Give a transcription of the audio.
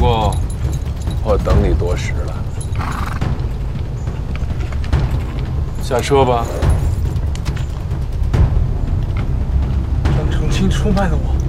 公，我等你多时了。下车吧。 想澄清出卖了我。